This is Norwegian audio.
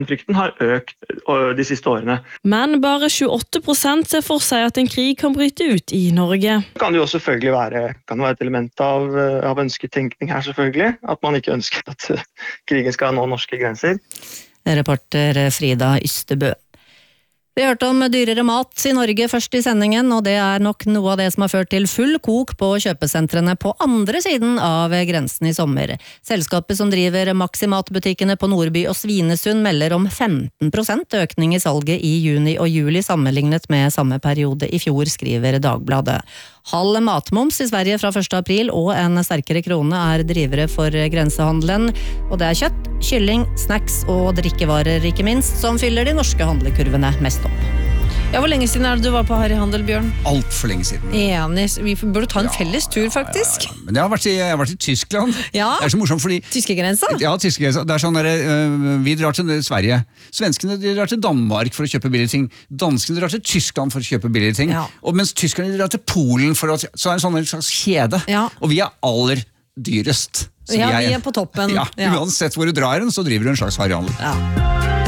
Frykten har økt de siste årene. Men bare 28% ser for seg at en krig kan bryte ut i Norge. Det kan jo selvfølgelig være et element av ønsketenkning her, selvfølgelig. At man ikke ønsker at krigen skal nå norske grenser. Reporter Frida Ystebø. Vi hørte om dyrere mat i Norge først i sendingen, og det er nok noe av det som har ført til full kok på kjøpesentrene på andre siden av grensen i sommer. Selskapet som driver Maximat-butikkene på Nordby og Svinesund melder om 15% økning i salget i juni og juli sammenlignet med samme periode i fjor, skriver Dagbladet. Halv matmoms i Sverige fra 1. april og en sterkere krone er drivere for grensehandelen, og det er kjøtt, kylling, snacks og drikkevarer ikke minst som fyller de norske handlekurvene mest opp. Ja, hvor lenge siden er det du var på Harry Handel, Bjørn? Alt for lenge siden. Enig, vi burde ta en felles tur faktisk. Ja. Men jeg har vært i Tyskland. Ja. Det er så morsomt fordi... Tyskegrensa? Ja, tyskegrensa. Det er sånn der, vi drar til Sverige. Svenskene drar til Danmark for å kjøpe billige ting. Danskene drar til Tyskland for å kjøpe billige ting. Ja. Og mens tyskerne drar til Polen for å... Så er det en slags kjede. Ja. Og vi er aller dyrest. Så Ja, vi er på toppen. Ja, uansett hvor du drar den, så driver du en slags Harry Handel. Ja.